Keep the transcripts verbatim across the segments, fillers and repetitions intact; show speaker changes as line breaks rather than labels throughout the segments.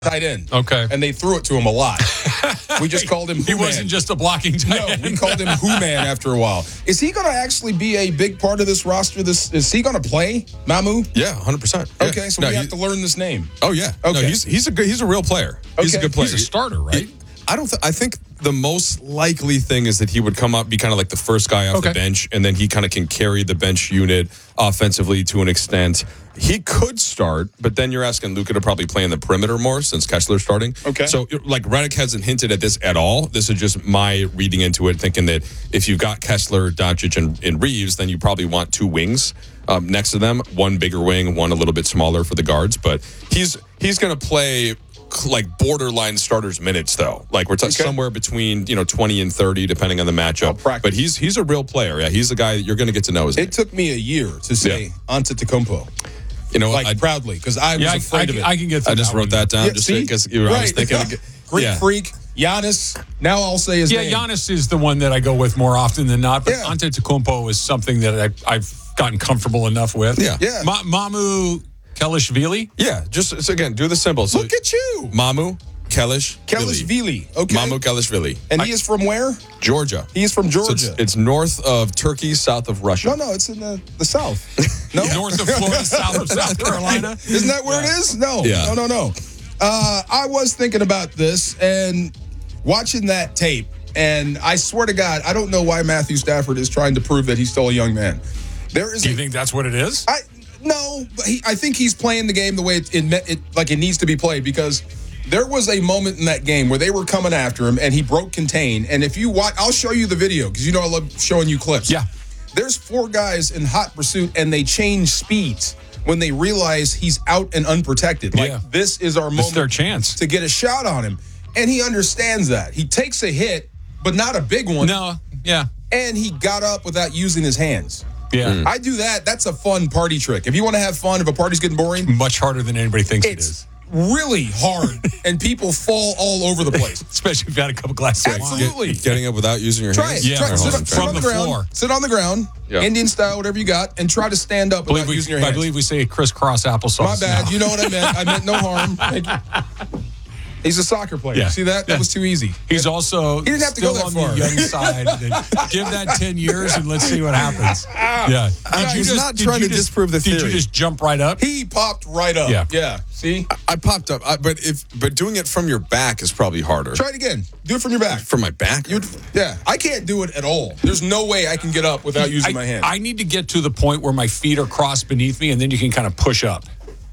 tight end.
Okay.
And they threw it to him a lot. We just called him Who
He
Man.
wasn't just a blocking tight
No,
end.
we called him Who Man after a while. Is he going to actually be a big part of this roster? This Is he going to play, Mamu?
Yeah, one hundred percent. Yeah.
Okay, so
no,
we
he,
have to learn this name.
Oh, yeah.
Okay.
No, he's, he's, a good, he's a real player. He's a
Okay.
good player.
He's a starter, right?
He, I don't. Th- I think the most likely thing is that he would come up, be kind of like the first guy off
Okay.
the bench, and then he kind of can carry the bench unit offensively to an extent. He could start, but then you're asking Luka to probably play in the perimeter more since Kessler's starting.
Okay.
So, like, Redick hasn't hinted at this at all. This is just my reading into it, thinking that if you've got Kessler, Doncic, and, and Reeves, then you probably want two wings um, next to them, one bigger wing, one a little bit smaller for the guards. But he's he's going to play like borderline starters minutes though. Like we're talking
Okay.
somewhere between, you know, twenty and thirty depending on the matchup. But he's he's a real player. Yeah, he's the guy that you're going to get to know. His
It
name.
took me a year to say
Yeah.
Antetokounmpo,
You know,
like
I,
proudly, because I was
Yeah, I,
afraid
I,
of it.
I can get through
I just
that
wrote
one.
that down
Yeah,
just
see?
because I was
Right.
thinking.
Greek
yeah.
freak, Giannis. Now I'll say his
Yeah,
name.
Giannis is the one that I go with more often than not. But
Yeah.
Antetokounmpo is something that I, I've gotten comfortable enough with.
Yeah.
Yeah.
Ma- Mamu Kelishvili.
Yeah, just so again, do the symbol. So
Look at you.
Mamu Kelishvili.
Kelishvili. Okay.
Mamu Kelishvili.
And he is from where?
Georgia.
He is from
So
Georgia.
it's, it's north of Turkey, south of Russia.
no, no, it's in the, the south. No?
North of Florida, south of South Carolina.
Isn't that where it is? No.
Yeah.
No, no, no. Uh, I was thinking about this and watching that tape, and I swear to God, I don't know why Matthew Stafford is trying to prove that he's still a young man. There is
Do you
a,
think that's what it is?
I no, but he, I think he's playing the game the way it, it, it like it needs to be played, because there was a moment in that game where they were coming after him and he broke contain. And if you watch, I'll show you the video because you know I love showing you clips.
Yeah.
There's four guys in hot pursuit and they change speeds when they realize he's out and unprotected. Like
Yeah.
this is our
This
moment
is their chance.
to get a shot on him. And he understands that. He takes a hit, but not a big one.
No. Yeah.
And he got up without using his hands.
Yeah.
I do that. That's a fun party trick. If you want to have fun, if a party's getting boring,
Much harder than anybody thinks it
it's
is.
really hard, and people fall all over the place.
Especially if you had a couple glasses of wine.
Absolutely.
Get- getting up without using your
Try
hands.
it.
Yeah,
try it.
or
Sit,
hold
on,
on,
sit
from
on the,
the
ground.
floor.
Sit on the ground,
Yeah.
Indian style, whatever you got, and try to stand up
I believe
without
we,
using your
I
hands.
believe we say crisscross applesauce.
My bad.
now.
You know what I meant. I meant no harm. Thank you. He's a soccer player.
Yeah.
See that? That
Yeah.
was too easy.
He's also
He didn't have to go
still
that
on
far.
the young side. Give that ten years and let's see what happens. Yeah.
I was not
did
trying
you
to
just-
disprove the
Did
theory.
you just jump right up?
He popped right up.
Yeah.
Yeah. See?
I popped up, I, but if but doing it from your back is probably harder.
Try it again. Do it from your back.
From my back.
You'd, yeah. I can't do it at all. There's no way I can get up without using
I,
my hands.
I need to get to the point where my feet are crossed beneath me, and then you can kind of push up.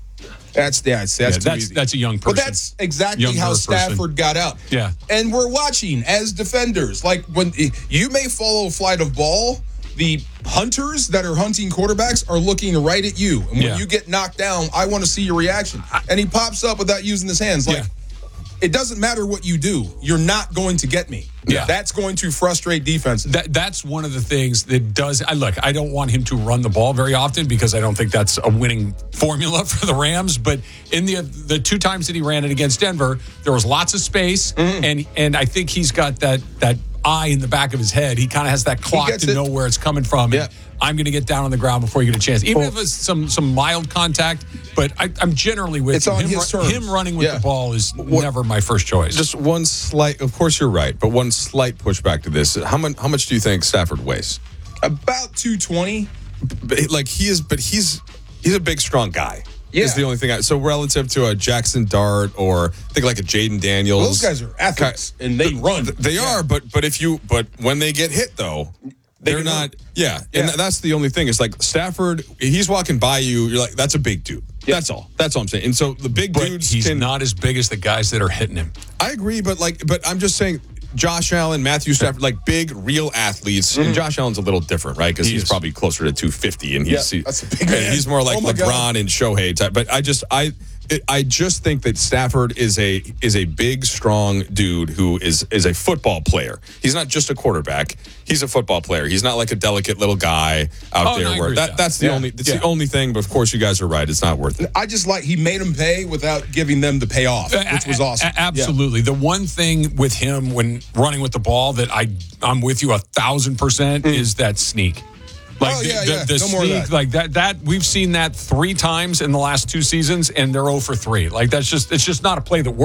That's yeah, that's, that's
Yeah,
too
that's-
easy.
that's a young person.
But that's exactly
Younger
how
person.
Stafford got out.
Yeah.
And we're watching as defenders. Like when you may follow a flight of ball, the hunters that are hunting quarterbacks are looking right at you. And when
Yeah.
you get knocked down, I want to see your reaction. And he pops up without using his hands. Like
Yeah.
it doesn't matter what you do, you're not going to get me.
Yeah.
That's going to frustrate defenses.
That that's one of the things that does. I look. I don't want him to run the ball very often because I don't think that's a winning formula for the Rams. But in the the two times that he ran it against Denver, there was lots of space,
Mm-hmm.
and and I think he's got that that eye in the back of his head. He kind of has that clock
gets
to
it.
know where it's coming from.
Yeah.
And I'm going to get down on the ground before you get a chance, even
Well-
if it's some some mild contact. But I, I'm generally with
It's
you.
on
him,
his
ru-
terms.
him running with
Yeah.
the ball is never my first choice.
Just one slight. Of course, you're right, but one slight pushback to this. How much? How much do you think Stafford weighs?
About two twenty.
But, like he is, but he's he's a big, strong guy.
Yeah.
Is the only thing. I, so relative to a Jackson Dart or think like a Jaden Daniels,
Those guys are athletes, and they run.
They
Yeah.
are, but but if you but when they get hit though,
They
they're
can
not.
hurt.
Yeah,
Yeah.
and that's the only thing. Is like Stafford, he's walking by you. You're like, that's a big dude.
Yeah.
That's all. That's all I'm saying. And so the big
but
dudes
he's
can.
not as big as the guys that are hitting him.
I agree, but like, but I'm just saying. Josh Allen, Matthew Stafford, like big, real athletes. And Josh Allen's a little different, right? Because
He
he's
is.
probably closer to two fifty, and he's
Yeah,
he-
that's a big
and
man.
he's more like
Oh my
LeBron
God.
and Shohei type. But I just I it, I just think that Stafford is a is a big, strong dude who is is a football player. He's not just a quarterback. He's a football player. He's not like a delicate little guy out
Oh, no,
there.
I
where
agree with
that,
that.
that's the
Yeah.
only that's
Yeah.
the only thing. But of course, you guys are right. It's not worth it.
I just like he made them pay without giving them the payoff, which was
A- a-
awesome.
a- absolutely. The one thing with him when running with the ball that I I'm with you a thousand percent is that sneak. Like
Oh,
the,
yeah,
the,
yeah.
the
No more of
sneak,
that.
like that. That we've seen that three times in the last two seasons, and they're zero for three. Like that's just it's just not a play that works.